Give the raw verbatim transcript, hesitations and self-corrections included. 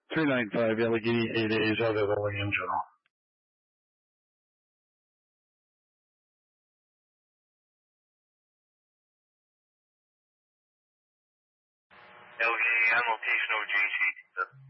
three nine five Allegheny eight A's out of Allegheny General. Allegheny on location O J C.